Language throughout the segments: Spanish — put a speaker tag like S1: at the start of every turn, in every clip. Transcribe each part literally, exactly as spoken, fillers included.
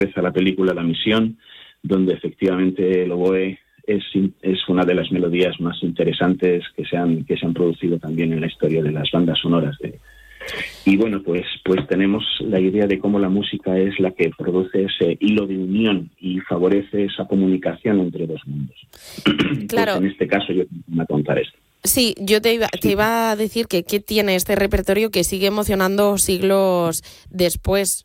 S1: a la película La Misión, donde efectivamente el oboe es, es una de las melodías más interesantes que se han, que se han producido también en la historia de las bandas sonoras. De, y bueno, pues, pues tenemos la idea de cómo la música es la que produce ese hilo de unión y favorece esa comunicación entre dos mundos.
S2: Claro.
S1: Pues en este caso yo voy a contar esto.
S2: Sí, yo te iba, te iba a decir que qué tiene este repertorio que sigue emocionando siglos después.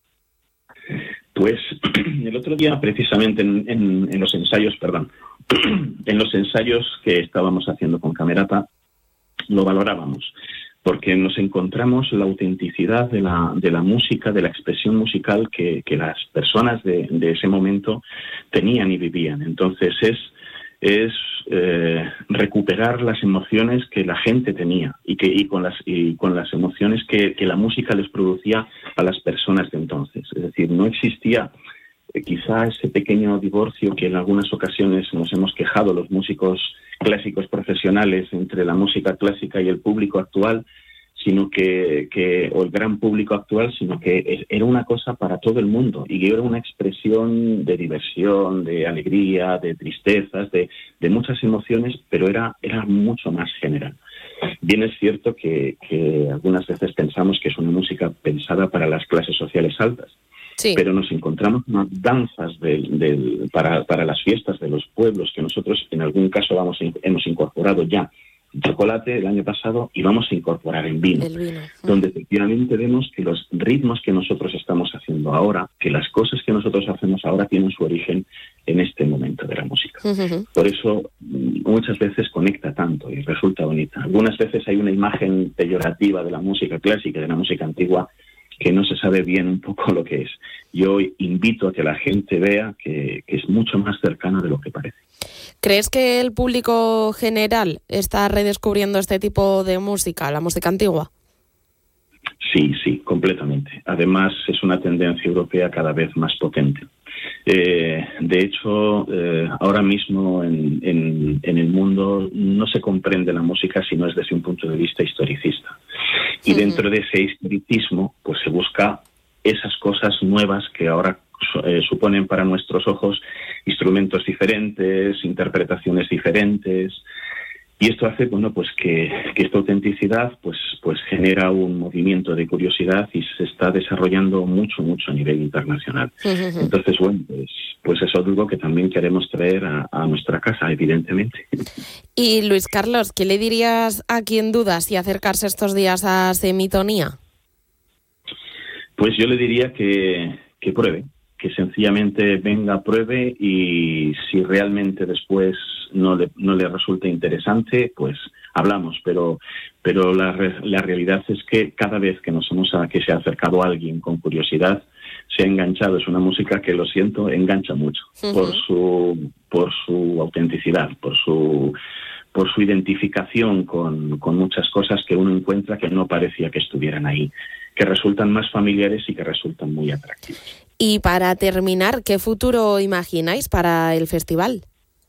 S1: Pues el otro día, precisamente en, en, en los ensayos, perdón, en los ensayos que estábamos haciendo con Camerata, lo valorábamos, porque nos encontramos la autenticidad de la, de la música, de la expresión musical que, que las personas de, de ese momento tenían y vivían. Entonces es... es eh, recuperar las emociones que la gente tenía y que y con las y con las emociones que, que la música les producía a las personas de entonces. Es decir, no existía eh, quizá ese pequeño divorcio que en algunas ocasiones nos hemos quejado los músicos clásicos profesionales entre la música clásica y el público actual, sino que, que o el gran público actual, sino que era una cosa para todo el mundo y era una expresión de diversión, de alegría, de tristezas, de, de muchas emociones, pero era, era mucho más general. Bien es cierto que, que algunas veces pensamos que es una música pensada para las clases sociales altas, sí, pero nos encontramos unas danzas de, de, para, para las fiestas de los pueblos que nosotros en algún caso vamos, hemos incorporado ya chocolate el año pasado y vamos a incorporar en vino,
S2: el vino,
S1: donde efectivamente vemos que los ritmos que nosotros estamos haciendo ahora, que las cosas que nosotros hacemos ahora tienen su origen en este momento de la música. Uh-huh. Por eso muchas veces conecta tanto y resulta bonita. Algunas veces hay una imagen peyorativa de la música clásica, de la música antigua, que no se sabe bien un poco lo que es. Yo invito a que la gente vea que, que es mucho más cercana de lo que parece.
S2: ¿Crees que el público general está redescubriendo este tipo de música, la música antigua?
S1: Sí, sí, completamente. Además, es una tendencia europea cada vez más potente. Eh, de hecho, eh, ahora mismo en, en, en el mundo no se comprende la música si no es desde un punto de vista historicista. Y uh-huh. dentro de ese historicismo, pues se busca esas cosas nuevas que ahora eh, suponen para nuestros ojos instrumentos diferentes, interpretaciones diferentes. Y esto hace, bueno, pues que, que esta autenticidad pues, pues genera un movimiento de curiosidad y se está desarrollando mucho, mucho a nivel internacional. Uh-huh. Entonces, bueno, pues, pues es algo que también queremos traer a, a nuestra casa, evidentemente.
S2: Y Luis Carlos, ¿qué le dirías a quien duda si acercarse estos días a Semitonía?
S1: Pues yo le diría que, que pruebe, que sencillamente venga, pruebe y si realmente después no le, no le resulta interesante, pues hablamos. Pero, pero la, la realidad es que cada vez que nos hemos a, que se ha acercado a alguien con curiosidad, se ha enganchado. Es una música que, lo siento, engancha mucho uh-huh. por su por su autenticidad, por su por su identificación con, con muchas cosas que uno encuentra que no parecía que estuvieran ahí, que resultan más familiares y que resultan muy atractivos.
S2: Y para terminar, ¿qué futuro imagináis para el festival?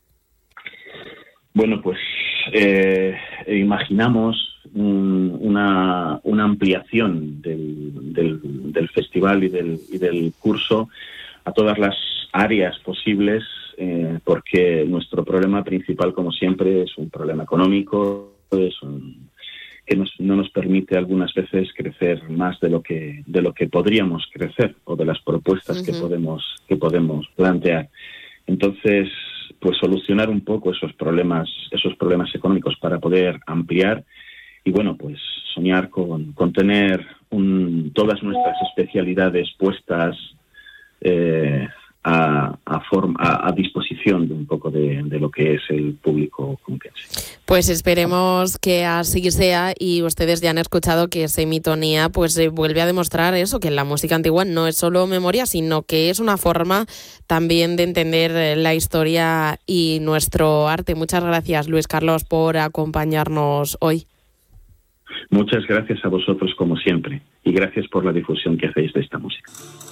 S1: Bueno, pues eh, imaginamos un, una, una ampliación del, del, del festival y del, y del curso a todas las áreas posibles, eh, porque nuestro problema principal, como siempre, es un problema económico, es un... que nos, no nos permite algunas veces crecer más de lo que de lo que podríamos crecer o de las propuestas uh-huh. que podemos que podemos plantear. Entonces, pues solucionar un poco esos problemas esos problemas económicos para poder ampliar y bueno, pues soñar con, con tener un, todas nuestras especialidades puestas eh, A, a, forma, a, a disposición de un poco de, de lo que es el público conquense.
S2: Pues esperemos que así sea y ustedes ya han escuchado que Semitonía pues eh, vuelve a demostrar eso, que la música antigua no es solo memoria, sino que es una forma también de entender la historia y nuestro arte. Muchas gracias, Luis Carlos, por acompañarnos hoy.
S1: Muchas gracias a vosotros como siempre y gracias por la difusión que hacéis de esta música.